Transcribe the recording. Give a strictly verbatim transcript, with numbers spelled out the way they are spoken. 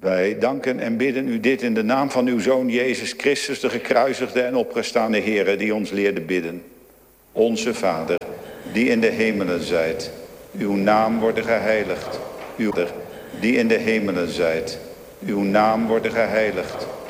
Wij danken en bidden u dit in de naam van uw Zoon Jezus Christus, de gekruisigde en opgestaande Heere, die ons leerde bidden. Onze Vader, die in de hemelen zijt, uw naam worden geheiligd. Uw Vader, die in de hemelen zijt, uw naam worden geheiligd.